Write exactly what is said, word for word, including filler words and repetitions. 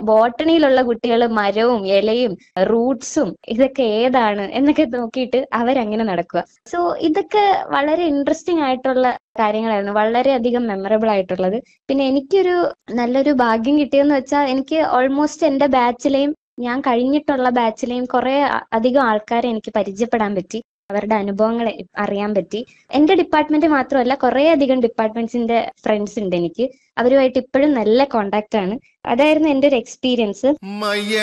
ബോട്ടണിയിലുള്ള കുട്ടികൾ മരവും ഇലയും റൂട്ട്സും ഇതൊക്കെ ഏതാണ് എന്നൊക്കെ നോക്കിയിട്ട് അവരങ്ങനെ നടക്കുക. സോ ഇതൊക്കെ വളരെ ഇൻട്രസ്റ്റിംഗ് ആയിട്ടുള്ള കാര്യങ്ങളായിരുന്നു, വളരെയധികം മെമ്മറബിൾ ആയിട്ടുള്ളത്. പിന്നെ എനിക്കൊരു നല്ലൊരു ഭാഗ്യം കിട്ടിയെന്ന് വെച്ചാൽ എനിക്ക് ഓൾമോസ്റ്റ് എൻ്റെ ബാച്ചിലെയും ഞാൻ കഴിഞ്ഞിട്ടുള്ള ബാച്ചിലെയും കുറെ അധികം ആൾക്കാരെ എനിക്ക് പരിചയപ്പെടാൻ പറ്റി, അവരുടെ അനുഭവങ്ങൾ അറിയാൻ പറ്റി. എന്റെ ഡിപ്പാർട്ട്മെന്റ് മാത്രമല്ല, കുറെ അധികം ഡിപ്പാർട്ട്മെന്റ്സിന്റെ ഫ്രണ്ട്സ് ഉണ്ട് എനിക്ക്. അവരുമായിട്ട് ഇപ്പോഴും നല്ല കോണ്ടാക്ട് ആണ്. അതായിരുന്നു എൻ്റെ ഒരു എക്സ്പീരിയൻസ്.